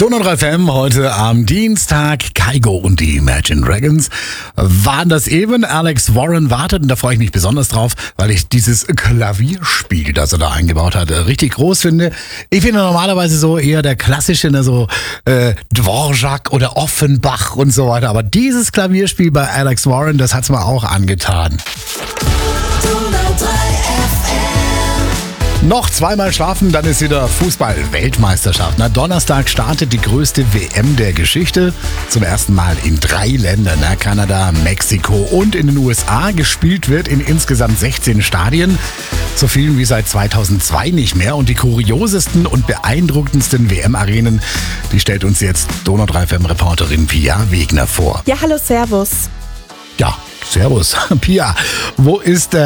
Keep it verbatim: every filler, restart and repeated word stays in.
Donau drei F M heute am Dienstag. Kygo und die Imagine Dragons waren das eben. Alex Warren wartet und da freue ich mich besonders drauf, weil ich dieses Klavierspiel, das er da eingebaut hat, richtig groß finde. Ich finde normalerweise so eher der klassische, ne, so äh, Dvorak oder Offenbach und so weiter. Aber dieses Klavierspiel bei Alex Warren, das hat's mir auch angetan. Noch zweimal schlafen, dann ist wieder Fußball-Weltmeisterschaft. Na, Donnerstag startet die größte W M der Geschichte. Zum ersten Mal in drei Ländern, na, Kanada, Mexiko und in den U S A. Gespielt wird in insgesamt sechzehn Stadien. So vielen wie seit zweitausendzwei nicht mehr. Und die kuriosesten und beeindruckendsten W M-Arenen, die stellt uns jetzt Donau drei F M-Reporterin Pia Wegner vor. Ja, hallo, servus. Ja, servus. Pia, wo ist der